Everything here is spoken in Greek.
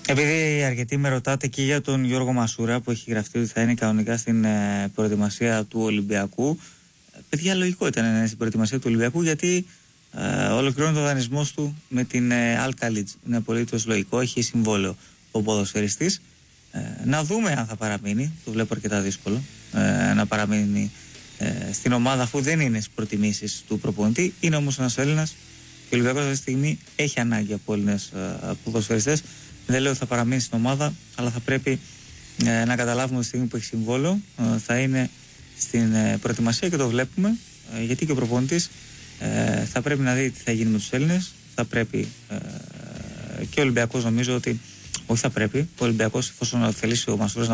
Επειδή αρκετοί με ρωτάτε και για τον Γιώργο Μασούρα που έχει γραφτεί ότι θα είναι κανονικά στην προετοιμασία του Ολυμπιακού, παιδιά, λογικό ήταν να είναι στην προετοιμασία του Ολυμπιακού, γιατί ολοκληρώνει το δανεισμό του με την Al-Khalij. Είναι απολύτως λογικό, έχει συμβόλαιο ο ποδοσφαιριστής. Να δούμε αν θα παραμείνει. Το βλέπω αρκετά δύσκολο να παραμείνει στην ομάδα, αφού δεν είναι στις προτιμήσεις του προπονητή. Είναι όμως ένας Έλληνας και ο Ολυμπιακός αυτή τη στιγμή έχει ανάγκη από Έλληνες ποδοσφαιριστές. Δεν λέω ότι θα παραμείνει στην ομάδα, αλλά θα πρέπει να καταλάβουμε ότι τη στιγμή που έχει συμβόλαιο θα είναι στην προετοιμασία, και το βλέπουμε, γιατί και ο προπονητής θα πρέπει να δει τι θα γίνει με τους Έλληνες. Θα πρέπει και ο Ολυμπιακός, νομίζω ότι όχι θα πρέπει, ο Ολυμπιακός, εφόσον θελήσει ο Μασούρας